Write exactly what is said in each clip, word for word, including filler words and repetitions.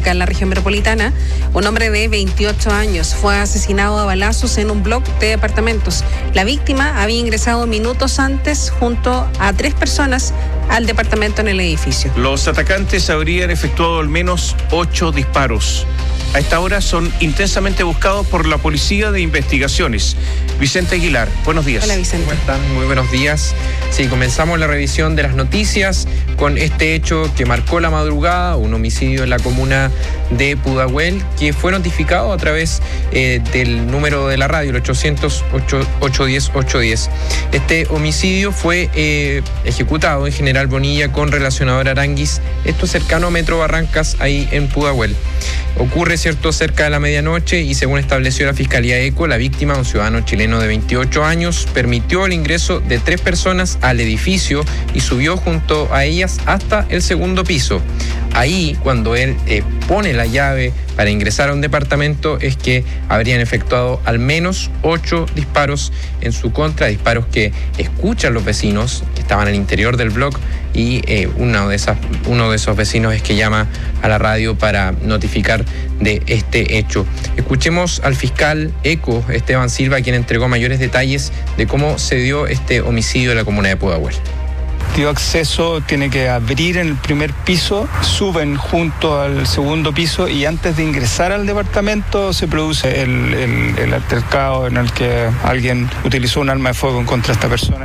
en la región metropolitana, un hombre de veintiocho años fue asesinado a balazos en un bloque de departamentos. La víctima había ingresado minutos antes junto a tres personas al departamento en el edificio. Los atacantes habrían efectuado al menos ocho disparos. A esta hora son intensamente buscados por la Policía de Investigaciones. Vicente Aguilar, buenos días. Hola, Vicente. ¿Cómo están? Muy buenos días. Sí, comenzamos la revisión de las noticias con este hecho que marcó la madrugada, un homicidio en la comuna de Pudahuel, que fue notificado a través eh, del número de la radio, el ochocientos, ochocientos diez, ochocientos diez. Este homicidio fue eh, ejecutado en General Bonilla con relacionador Aranguis, esto cercano a Metro Barrancas, ahí en Pudahuel. Ocurre, cierto, cerca de la medianoche y según estableció la Fiscalía ECO, la víctima, un ciudadano chileno de veintiocho años, permitió el ingreso de tres personas al edificio y subió junto a ellas hasta el segundo piso. Ahí, cuando él eh, pone la llave para ingresar a un departamento, es que habrían efectuado al menos ocho disparos en su contra, disparos que escuchan los vecinos que estaban al interior del bloque y eh, uno, de esas, uno de esos vecinos es que llama a la radio para notificar de este hecho. Escuchemos al fiscal ECO, Esteban Silva, quien entregó mayores detalles de cómo se dio este homicidio en la comuna de Pudahuel. Dio acceso, tiene que abrir en el primer piso, suben junto al segundo piso y antes de ingresar al departamento se produce el, el, el altercado en el que alguien utilizó un arma de fuego contra esta persona.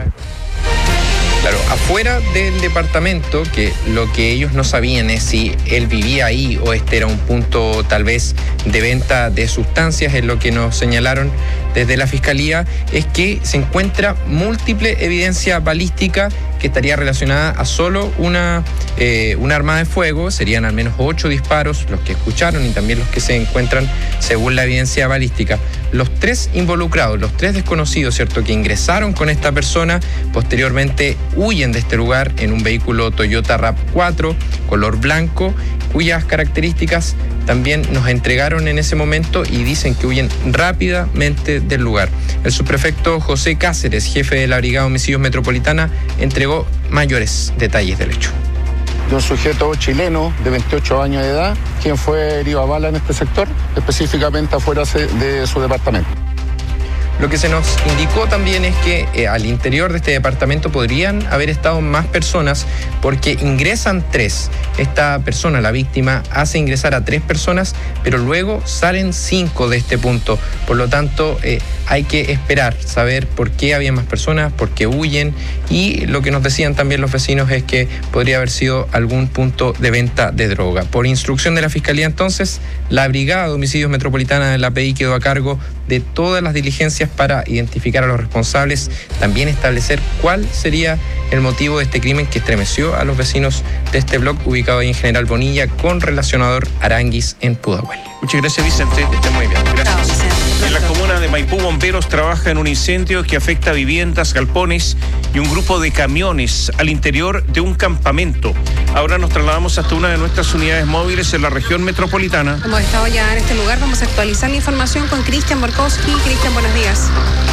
Claro, afuera del departamento, que lo que ellos no sabían es si él vivía ahí o este era un punto tal vez de venta de sustancias, es lo que nos señalaron desde la Fiscalía, es que se encuentra múltiple evidencia balística que estaría relacionada a solo una, eh, una arma de fuego. Serían al menos ocho disparos los que escucharon y también los que se encuentran según la evidencia balística. Los tres involucrados, los tres desconocidos, ¿cierto?, que ingresaron con esta persona, posteriormente huyen de este lugar en un vehículo Toyota RAV cuatro, color blanco, cuyas características también nos entregaron en ese momento y dicen que huyen rápidamente del lugar. El subprefecto José Cáceres, jefe de la Brigada de Homicidios Metropolitana, entregó mayores detalles del hecho. De un sujeto chileno de veintiocho años de edad, quien fue herido a bala en este sector, específicamente afuera de su departamento. Lo que se nos indicó también es que eh, al interior de este departamento podrían haber estado más personas porque ingresan tres. Esta persona, la víctima, hace ingresar a tres personas, pero luego salen cinco de este punto. Por lo tanto, eh, hay que esperar, saber por qué había más personas, por qué huyen, y lo que nos decían también los vecinos es que podría haber sido algún punto de venta de droga. Por instrucción de la Fiscalía, entonces, la Brigada de Homicidios Metropolitana de la P I quedó a cargo de todas las diligencias para identificar a los responsables, también establecer cuál sería el motivo de este crimen que estremeció a los vecinos de este bloque ubicado ahí en General Bonilla con relacionador Aranguis en Pudahuel. Muchas gracias, Vicente. Que esté muy bien. Gracias. En la comuna de Maipú, bomberos trabajan en un incendio que afecta viviendas, galpones y un grupo de camiones al interior de un campamento. Ahora nos trasladamos hasta una de nuestras unidades móviles en la región metropolitana. Hemos estado ya en este lugar, vamos a actualizar la información con Cristian Borkowski. Cristian, buenos días.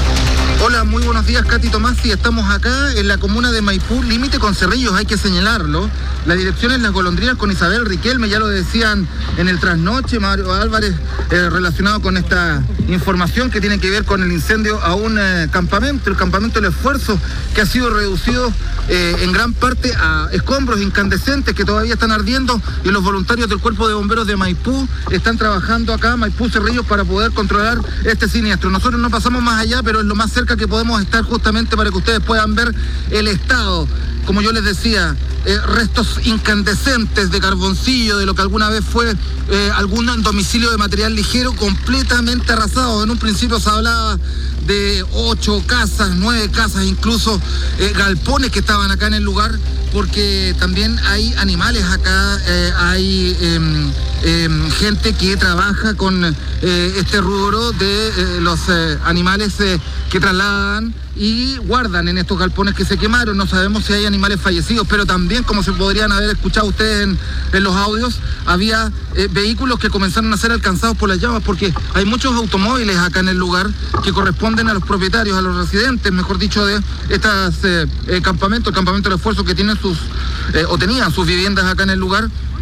Hola, muy buenos días, Katy Tomás. Y estamos acá en la comuna de Maipú, límite con Cerrillos, hay que señalarlo. La dirección es Las Golondrinas con Isabel Riquelme, ya lo decían en el trasnoche, Mario Álvarez, eh, relacionado con esta información que tiene que ver con el incendio a un eh, campamento, el campamento del esfuerzo, que ha sido reducido eh, en gran parte a escombros incandescentes que todavía están ardiendo, y los voluntarios del Cuerpo de Bomberos de Maipú están trabajando acá, Maipú Cerrillos, para poder controlar este siniestro. Nosotros no pasamos más allá, pero es lo más cerca que podemos estar justamente para que ustedes puedan ver el estado. Como yo les decía, eh, restos incandescentes de carboncillo, de lo que alguna vez fue eh, algún domicilio de material ligero completamente arrasado. En un principio se hablaba de ocho casas, nueve casas, incluso eh, galpones que estaban acá en el lugar, porque también hay animales acá, eh, hay eh, eh, gente que trabaja con eh, este rubro de eh, los eh, animales eh, que trasladan y guardan en estos galpones que se quemaron. No sabemos si hay animales fallecidos, pero también, como se podrían haber escuchado ustedes en, en los audios, había eh, vehículos que comenzaron a ser alcanzados por las llamas, porque hay muchos automóviles acá en el lugar que corresponden a los propietarios, a los residentes, mejor dicho, de estos eh, eh, campamentos, el campamento del esfuerzo, que tienen sus, eh, o tenían sus viviendas acá en el lugar.